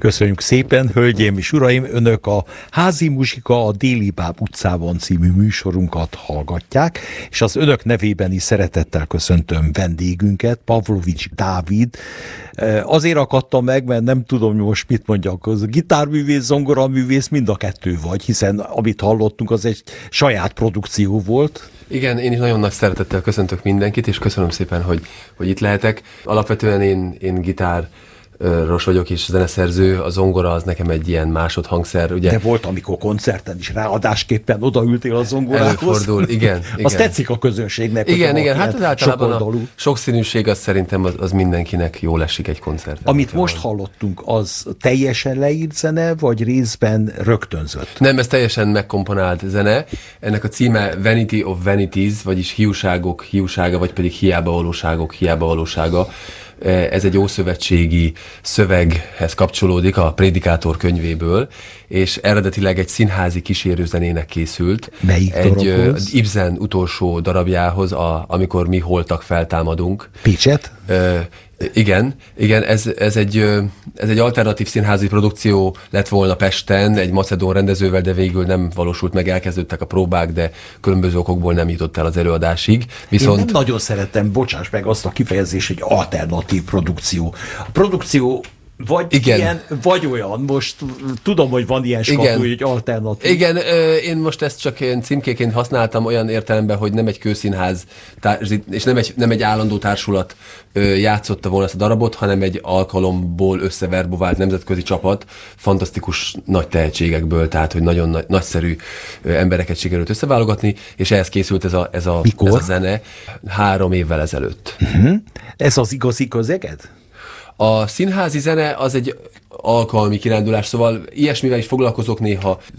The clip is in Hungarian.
Köszönjük szépen, hölgyeim és uraim, önök a Házi Muzsika a Déli Báb utcában című műsorunkat hallgatják, és az önök nevében is szeretettel köszöntöm vendégünket, Pavlovics Dávid. Azért akadtam meg, mert nem tudom most mit mondjak, az gitárművész, zongoraművész, mind a kettő vagy, hiszen amit hallottunk, az egy saját produkció volt. Igen, én is nagyon nagy szeretettel köszöntök mindenkit, és köszönöm szépen, hogy itt lehetek. Alapvetően én gitáros vagyok és zeneszerző, a zongora az nekem egy ilyen másodhangszer. Ugye? De volt, amikor koncerten is ráadásképpen odaültél a zongorához. Előfordul, igen. Az tetszik a közönségnek. Igen, hát az általában a sokszínűség az szerintem az mindenkinek jól esik egy koncerten. Amit most hallottunk, az teljesen leírt zene, vagy részben rögtönzött? Nem, ez teljesen megkomponált zene. Ennek a címe Vanity of Vanities, vagyis hiúságok hiúsága, vagy pedig hiába valóságok hiába valósága. Ez egy ószövetségi szöveghez kapcsolódik a Prédikátor könyvéből, és eredetileg egy színházi kísérőzenének készült. Melyik darabhoz? Ibsen utolsó darabjához, amikor mi holtak feltámadunk. Pécset? Igen, ez egy alternatív színházi produkció lett volna Pesten, egy macedón rendezővel, de végül nem valósult meg, elkezdődtek a próbák, de különböző okokból nem jutott el az előadásig. Viszont... Én nem nagyon szeretem, bocsáss meg azt a kifejezést, hogy alternatív produkció. A produkció vagy igen. Ilyen, vagy olyan. Most tudom, hogy van ilyen skapú, hogy alternatív. Igen, én most ezt csak én címkéként használtam olyan értelemben, hogy nem egy kőszínház, és nem egy állandó társulat játszotta volna ezt a darabot, hanem egy alkalomból összeverbovált nemzetközi csapat, fantasztikus nagy tehetségekből, tehát hogy nagyon nagyszerű embereket sikerült összeválogatni, és ehhez készült ez a zene 3 évvel ezelőtt. Ez az igazi közeged? A színházi zene az egy alkalmi kirándulás, szóval ilyesmivel is foglalkozok néha,